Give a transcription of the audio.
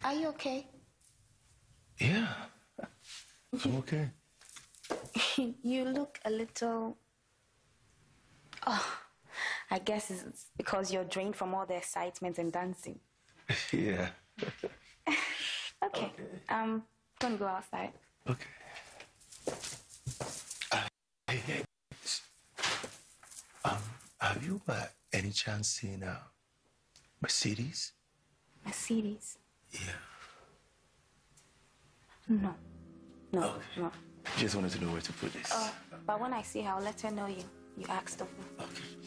Are you okay? Yeah, I'm okay. You look a little... Oh, I guess it's because you're drained from all the excitement and dancing. Yeah. Okay. I'm gonna go outside. Okay. Hey. Um, have you by any chance seen Mercedes? Mercedes? Yeah. No. No, Okay. no. Just wanted to know where to put this. But when I see her, I'll let her know you asked of me. Okay.